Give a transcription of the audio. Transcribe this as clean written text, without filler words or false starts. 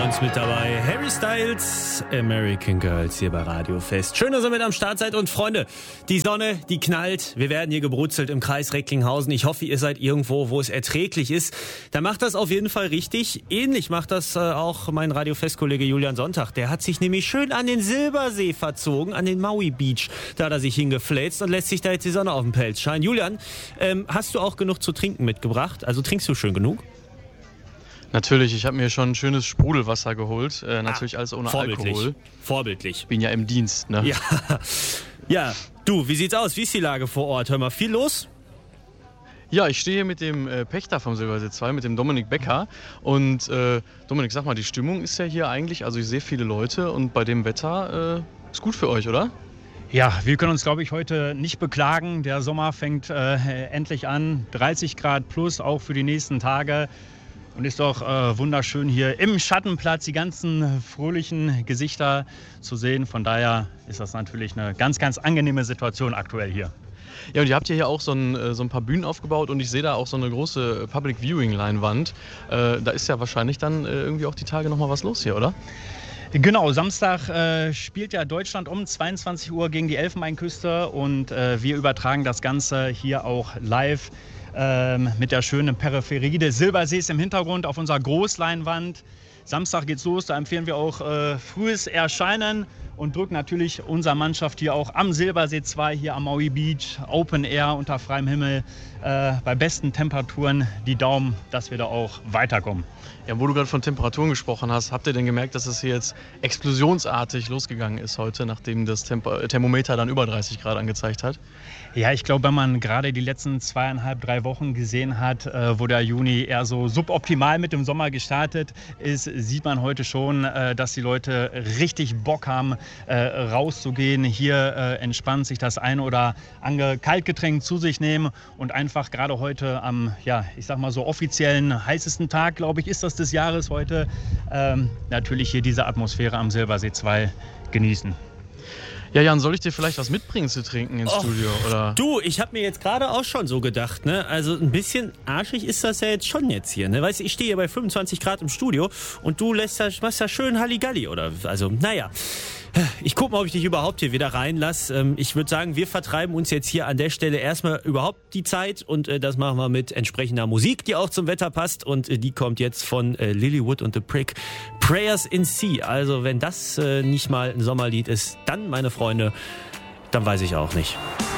uns mit dabei. Harry Styles, American Girls hier bei Radio Fest. Schön, dass ihr mit am Start seid. Und Freunde, die Sonne, die knallt. Wir werden hier gebrutzelt im Kreis Recklinghausen. Ich hoffe, ihr seid irgendwo, wo es erträglich ist. Da macht das auf jeden Fall richtig. Ähnlich macht das auch mein Radio Fest-Kollege Julian Sonntag. Der hat sich nämlich schön an den Silbersee verzogen, an den Maui Beach. Da hat er sich hingefläzt und lässt sich da jetzt die Sonne auf den Pelz scheinen. Julian, hast du auch genug zu trinken mitgebracht? Also trinkst du schön genug? Natürlich, ich habe mir schon ein schönes Sprudelwasser geholt. Natürlich alles ohne Alkohol. Vorbildlich. Ich bin ja im Dienst, ne? Ja, du, wie sieht's aus? Wie ist die Lage vor Ort? Hör mal, viel los? Ja, ich stehe hier mit dem Pächter vom Silbersee 2, mit dem Dominik Becker. Und Dominik, sag mal, die Stimmung ist ja hier eigentlich, also ich sehe viele Leute und bei dem Wetter ist gut für euch, oder? Ja, wir können uns, glaube ich, heute nicht beklagen. Der Sommer fängt endlich an. 30 Grad plus, auch für die nächsten Tage. Und ist doch wunderschön hier im Schattenplatz die ganzen fröhlichen Gesichter zu sehen. Von daher ist das natürlich eine ganz, ganz angenehme Situation aktuell hier. Ja, und ihr habt hier auch so ein paar Bühnen aufgebaut und ich sehe da auch so eine große Public Viewing Leinwand. Da ist ja wahrscheinlich dann irgendwie auch die Tage nochmal was los hier, oder? Genau, Samstag spielt ja Deutschland um 22 Uhr gegen die Elfenbeinküste und wir übertragen das Ganze hier auch live mit der schönen Peripherie des Silbersees im Hintergrund auf unserer Großleinwand. Samstag geht's los, da empfehlen wir auch frühes Erscheinen und drücken natürlich unserer Mannschaft hier auch am Silbersee 2, hier am Maui Beach, Open Air unter freiem Himmel, bei besten Temperaturen die Daumen, dass wir da auch weiterkommen. Ja, wo du gerade von Temperaturen gesprochen hast, habt ihr denn gemerkt, dass es hier jetzt explosionsartig losgegangen ist heute, nachdem das Thermometer dann über 30 Grad angezeigt hat? Ja, ich glaube, wenn man gerade die letzten 2,5, 3 Wochen gesehen hat, wo der Juni eher so suboptimal mit dem Sommer gestartet ist, sieht man heute schon, dass die Leute richtig Bock haben, rauszugehen, hier entspannt sich das eine oder andere Kaltgetränk zu sich nehmen und einfach gerade heute am, ja, ich sag mal so offiziellen heißesten Tag, glaube ich, ist das des Jahres heute, natürlich hier diese Atmosphäre am Silbersee 2 genießen. Ja, Jan, soll ich dir vielleicht was mitbringen zu trinken ins Studio? Oder? Du, ich habe mir jetzt gerade auch schon so gedacht, ne? Also ein bisschen arschig ist das ja jetzt schon jetzt hier, ne? Weißt du, ich stehe hier bei 25 Grad im Studio und du machst da schön Halligalli, oder? Also, naja. Ich gucke mal, ob ich dich überhaupt hier wieder reinlasse. Ich würde sagen, wir vertreiben uns jetzt hier an der Stelle erstmal überhaupt die Zeit und das machen wir mit entsprechender Musik, die auch zum Wetter passt und die kommt jetzt von Lilywood und The Prick. Prayers in Sea. Also wenn das nicht mal ein Sommerlied ist, dann, meine Freunde, dann weiß ich auch nicht.